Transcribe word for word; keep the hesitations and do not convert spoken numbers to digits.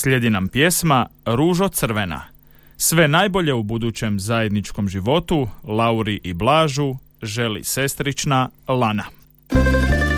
Slijedi nam pjesma Ružo crvena. Sve najbolje u budućem zajedničkom životu Lauri i Blažu želi sestrična Lana.